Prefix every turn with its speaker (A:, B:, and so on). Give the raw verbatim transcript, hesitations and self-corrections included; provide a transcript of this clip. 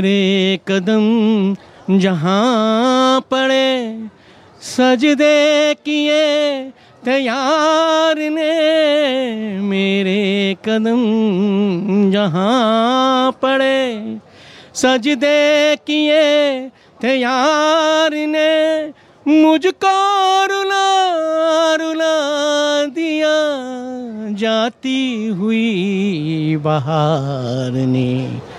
A: मेरे कदम जहाँ पड़े सजदे किए थे यार ने, मेरे कदम जहाँ पड़े सजदे किए थे यार ने, मुझको रुला रुला दिया जाती हुई बहार ने।